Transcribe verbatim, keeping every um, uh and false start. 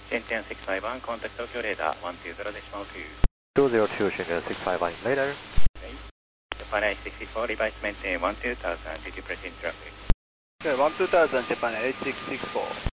Shenzhen six five one, contact Tokyo radar one two zero decimal two. two zero two, Shenzhen six five one, later. Okay. Japan eight sixty-four, revised maintain one two thousand, did you proceed traffic? Okay, one two thousand, Japan eight six six four.